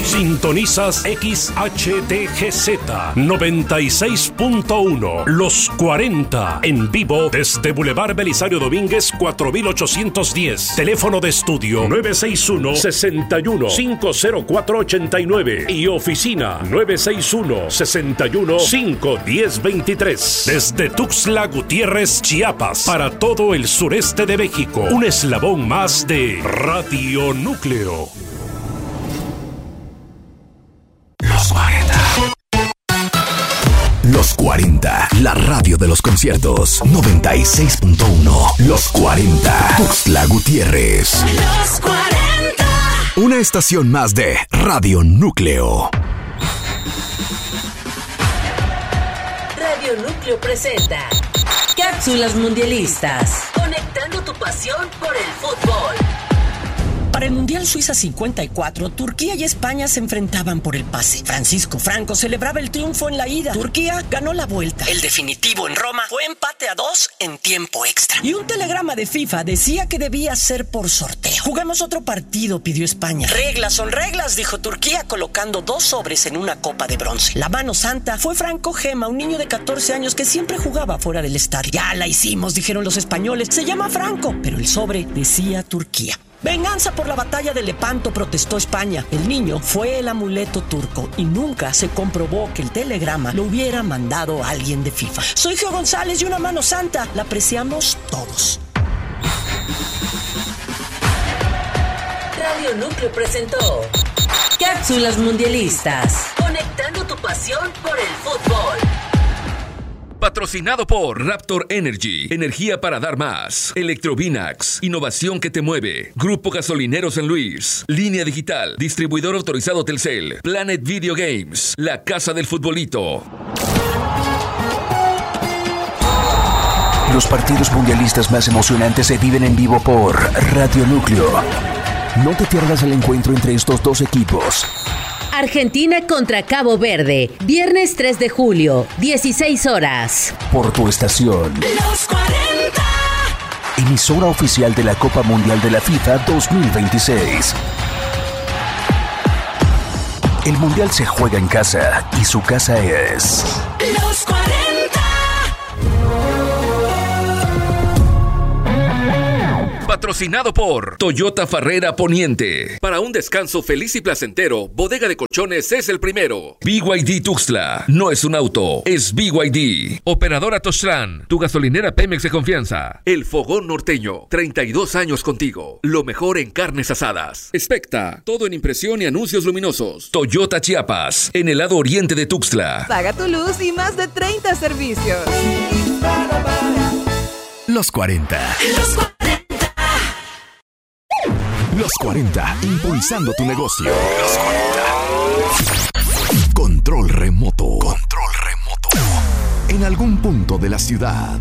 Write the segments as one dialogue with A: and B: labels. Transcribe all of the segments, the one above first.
A: Sintonizas XHTGZ 96.1 Los 40 en vivo desde Boulevard Belisario Domínguez 4810. Teléfono de estudio 961-61-50489 y oficina 961-61-51023. Desde Tuxtla Gutiérrez, Chiapas, para todo el sureste de México. Un eslabón más de Radio Núcleo.
B: Los 40. Los 40, la radio de los conciertos. 96.1. Los 40. Tuxtla Gutiérrez.
C: Los 40.
B: Una estación más de Radio Núcleo.
C: Radio Núcleo presenta Cápsulas Mundialistas. Conectando tu pasión por el fútbol.
D: Para el Mundial Suiza 54, Turquía y España se enfrentaban por el pase. Francisco Franco celebraba el triunfo en la ida. Turquía ganó la vuelta. El definitivo en Roma fue empate a 2 en tiempo extra. Y un telegrama de FIFA decía que debía ser por sorteo. Jugamos otro partido, pidió España. Reglas son reglas, dijo Turquía, colocando 2 sobres en una copa de bronce. La mano santa fue Franco Gema, un niño de 14 años que siempre jugaba fuera del estadio. Ya la hicimos, dijeron los españoles. Se llama Franco, pero el sobre decía Turquía. Venganza por la batalla de Lepanto, protestó España. El niño fue el amuleto turco y nunca se comprobó que el telegrama lo hubiera mandado alguien de FIFA. Soy Gio González y una mano santa la apreciamos todos.
C: Radio Núcleo presentó Cápsulas Mundialistas. Conectando tu pasión por el fútbol.
E: Patrocinado por Raptor Energy, energía para dar más. Electrovinax, innovación que te mueve. Grupo Gasolinero San Luis. Línea Digital, distribuidor autorizado Telcel. Planet Video Games, la casa del futbolito.
B: Los partidos mundialistas más emocionantes se viven en vivo por Radio Núcleo. No te pierdas el encuentro entre estos dos equipos.
F: Argentina contra Cabo Verde, viernes 3 de julio, 16 horas.
B: Por tu estación.
C: Los 40.
B: Emisora oficial de la Copa Mundial de la FIFA 2026. El Mundial se juega en casa y su casa es...
C: Los 40.
E: Patrocinado por Toyota Farrera Poniente. Para un descanso feliz y placentero, Bodega de Colchones es el primero. BYD Tuxtla. No es un auto, es BYD. Operadora Toztlán, tu gasolinera Pemex de confianza. El Fogón Norteño. 32 años contigo. Lo mejor en carnes asadas. Expecta. Todo en impresión y anuncios luminosos. Toyota Chiapas. En el lado oriente de Tuxtla.
G: Paga tu luz y más de 30 servicios.
B: Los 40.
C: Los 40.
B: Los 40, impulsando tu negocio. Los 40. Control remoto. Control remoto. En algún punto de la ciudad.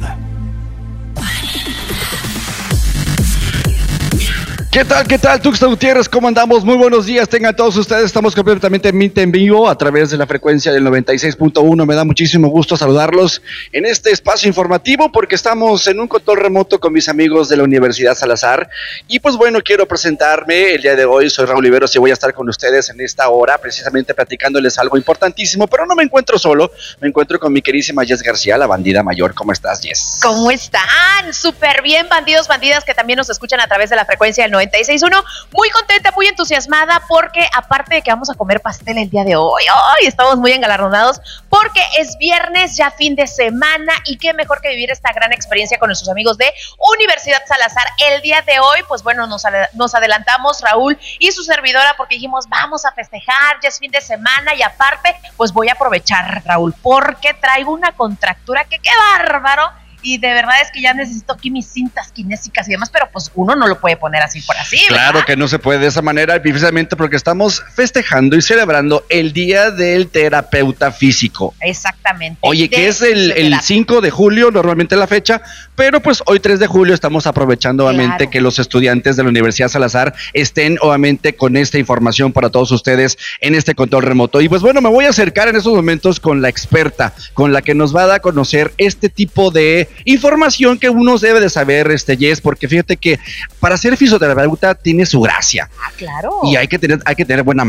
H: ¿Qué tal? ¿Qué tal? Tuxtla Gutiérrez, ¿cómo andamos? Muy buenos días, tengan todos ustedes. Estamos completamente en vivo a través de la frecuencia del 96.1. Me da muchísimo gusto saludarlos en este espacio informativo porque estamos en un control remoto con mis amigos de la Universidad Salazar. Y pues bueno, quiero presentarme el día de hoy. Soy Raúl Iberos y voy a estar con ustedes en esta hora precisamente platicándoles algo importantísimo. Pero no me encuentro solo, me encuentro con mi queridísima Jess García, la bandida mayor. ¿Cómo estás, Jess?
I: ¿Cómo están? Súper bien, bandidos, bandidas que también nos escuchan a través de la frecuencia del 96.1. Muy contenta, muy entusiasmada porque aparte de que vamos a comer pastel el día de hoy, estamos muy engalardonados porque es viernes, ya fin de semana y qué mejor que vivir esta gran experiencia con nuestros amigos de Universidad Salazar. El día de hoy, pues bueno, nos adelantamos Raúl y su servidora porque dijimos vamos a festejar, ya es fin de semana y aparte pues voy a aprovechar, Raúl, porque traigo una contractura que qué bárbaro. Y de verdad es que ya necesito aquí mis cintas kinésicas y demás, pero pues uno no lo puede poner así por así, ¿verdad?
H: Claro que no se puede de esa manera, precisamente porque estamos festejando y celebrando el Día del Terapeuta Físico.
I: Exactamente.
H: Oye, que es el 5 de julio, normalmente la fecha, pero pues hoy 3 de julio estamos aprovechando obviamente que los estudiantes de la Universidad Salazar estén obviamente con esta información para todos ustedes en este control remoto. Y pues bueno, me voy a acercar en estos momentos con la experta, con la que nos va a dar a conocer este tipo de información que uno debe de saber, Jess, porque fíjate que para ser fisioterapeuta tiene su gracia.
I: Ah, claro.
H: Y hay que tener buena mano.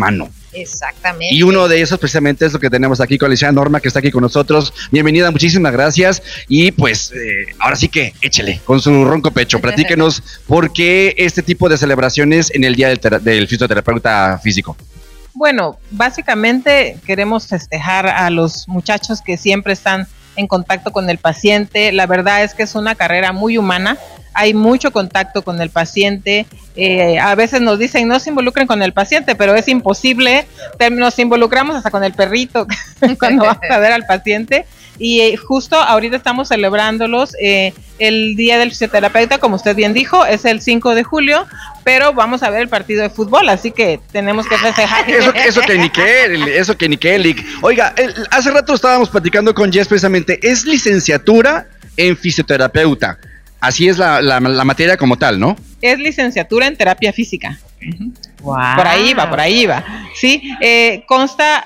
I: Exactamente.
H: Y uno de esos precisamente es lo que tenemos aquí con la licenciada Norma, que está aquí con nosotros. Bienvenida, muchísimas gracias. Y pues ahora sí que échele con su ronco pecho. Platíquenos por qué este tipo de celebraciones en el Día del Fisioterapeuta Físico.
J: Bueno, básicamente queremos festejar a los muchachos que siempre están en contacto con el paciente. La verdad es que es una carrera muy humana. Hay mucho contacto con el paciente. A veces nos dicen no se involucren con el paciente, pero es imposible. Nos involucramos hasta con el perrito cuando vamos a ver al paciente. Y justo ahorita estamos celebrándolos. El Día del Fisioterapeuta, como usted bien dijo, es el 5 de julio, pero vamos a ver el partido de fútbol, así que tenemos que festejar.
H: Eso que ni qué, Lick. Oiga, hace rato estábamos platicando con Jess precisamente, es licenciatura en fisioterapeuta. Así es la materia como tal, ¿no?
J: Es licenciatura en terapia física.
I: Wow.
J: Por ahí va. Sí, consta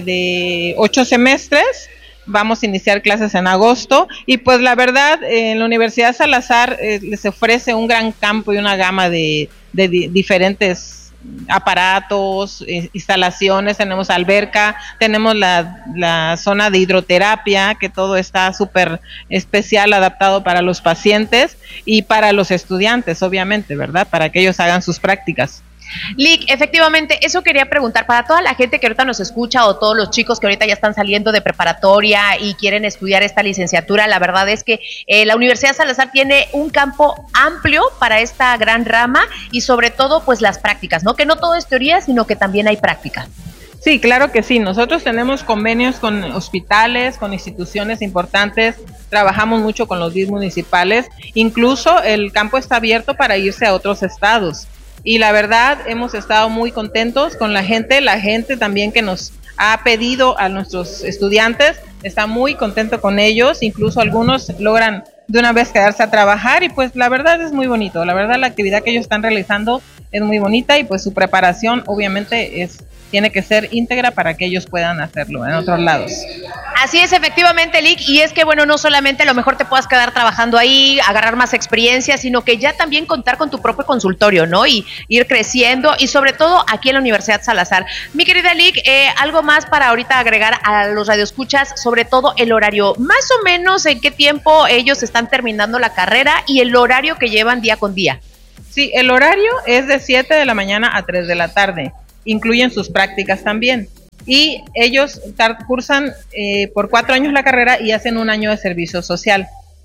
J: de 8 semestres. Vamos a iniciar clases en agosto y pues la verdad en la Universidad Salazar les ofrece un gran campo y una gama de diferentes aparatos, instalaciones. Tenemos alberca, tenemos la zona de hidroterapia, que todo está súper especial, adaptado para los pacientes y para los estudiantes, obviamente, ¿verdad? Para que ellos hagan sus prácticas.
I: Lick, efectivamente, eso quería preguntar para toda la gente que ahorita nos escucha o todos los chicos que ahorita ya están saliendo de preparatoria y quieren estudiar esta licenciatura. La verdad es que la Universidad Salazar tiene un campo amplio para esta gran rama y sobre todo pues las prácticas, ¿no? Que no todo es teoría, sino que también hay práctica.
J: Sí, claro que sí. Nosotros tenemos convenios con hospitales, con instituciones importantes, trabajamos mucho con los DIF municipales, incluso el campo está abierto para irse a otros estados. Y la verdad hemos estado muy contentos con la gente también que nos ha pedido a nuestros estudiantes, está muy contento con ellos, incluso algunos logran de una vez quedarse a trabajar y pues la verdad es muy bonito, la verdad la actividad que ellos están realizando es muy bonita y pues su preparación obviamente tiene que ser íntegra para que ellos puedan hacerlo en otros lados.
I: Así es, efectivamente, Lick, y es que bueno, no solamente a lo mejor te puedas quedar trabajando ahí, agarrar más experiencia, sino que ya también contar con tu propio consultorio, ¿no? Y ir creciendo, y sobre todo aquí en la Universidad Salazar. Mi querida Lick, algo más para ahorita agregar a los radioescuchas, sobre todo el horario, más o menos en qué tiempo ellos están terminando la carrera y el horario que llevan día con día.
J: Sí, el horario es de 7 de la mañana a 3 de la tarde. Incluyen sus prácticas también. Y ellos cursan por 4 años la carrera y hacen 1 año de servicio social.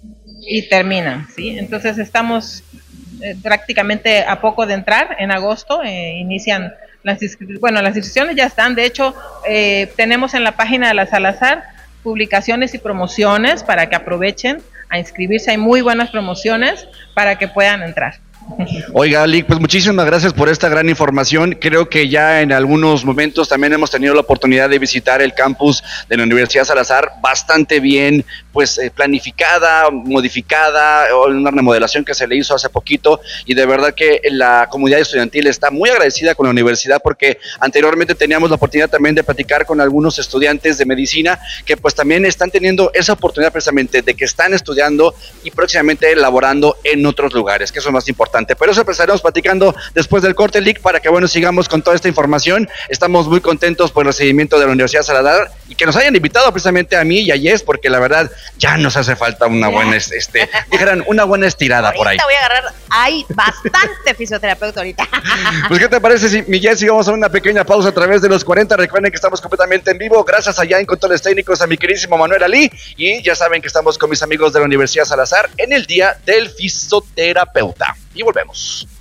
J: Y terminan, ¿sí? Entonces estamos prácticamente a poco de entrar. En agosto inician las inscripciones ya están. De hecho, tenemos en la página de la Salazar publicaciones y promociones para que aprovechen a inscribirse. Hay muy buenas promociones para que puedan entrar.
H: Oiga, Lick, pues muchísimas gracias por esta gran información. Creo que ya en algunos momentos también hemos tenido la oportunidad de visitar el campus de la Universidad Salazar, bastante bien pues planificada, modificada, una remodelación que se le hizo hace poquito, y de verdad que la comunidad estudiantil está muy agradecida con la universidad, porque anteriormente teníamos la oportunidad también de platicar con algunos estudiantes de medicina que pues también están teniendo esa oportunidad precisamente de que están estudiando y próximamente laborando en otros lugares, que eso es más importante. Pero eso estaremos platicando después del corte, Lick, para que bueno, sigamos con toda esta información. Estamos muy contentos por el recibimiento de la Universidad Salazar y que nos hayan invitado precisamente a mí y a Jess, porque la verdad ya nos hace falta una buena, dijeran, una buena estirada
I: ahorita
H: por ahí.
I: Ahorita voy a agarrar, hay bastante fisioterapeuta ahorita.
H: Pues, ¿qué te parece si, mi Jess, vamos a una pequeña pausa a través de los 40? Recuerden que estamos completamente en vivo, gracias allá en controles técnicos a mi queridísimo Manuel Ali, y ya saben que estamos con mis amigos de la Universidad Salazar en el Día del Fisioterapeuta. Y volvemos.